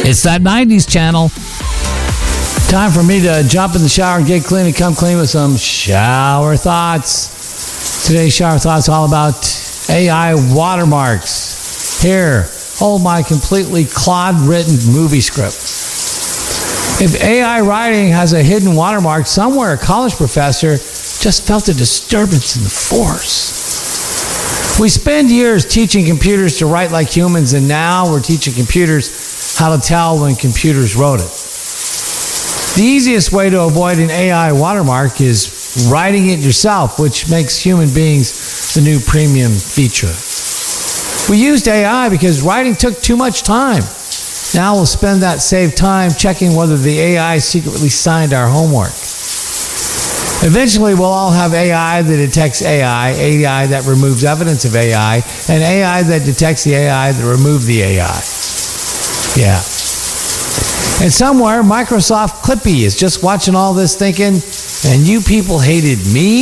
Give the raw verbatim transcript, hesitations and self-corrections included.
It's that nineties channel. Time for me to jump in the shower and get clean and come clean with some shower thoughts. Today's shower thoughts all about A I watermarks. Here, hold my completely clod-written movie script. If A I writing has a hidden watermark, somewhere a college professor just felt a disturbance in the force. We spend years teaching computers to write like humans, and now we're teaching computers how to tell when computers wrote it. The easiest way to avoid an A I watermark is writing it yourself, which makes human beings the new premium feature. We used A I because writing took too much time. Now we'll spend that saved time checking whether the A I secretly signed our homework. Eventually, we'll all have A I that detects A I, A I that removes evidence of A I, and A I that detects the A I that removed the A I. Yeah. And somewhere, Microsoft Clippy is just watching all this thinking, and you people hated me